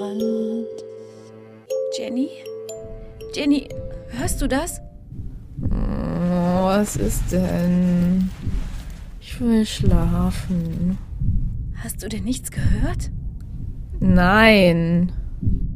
Und Jenny? Jenny, hörst du das? Was ist denn? Ich will schlafen. Hast du denn nichts gehört? Nein.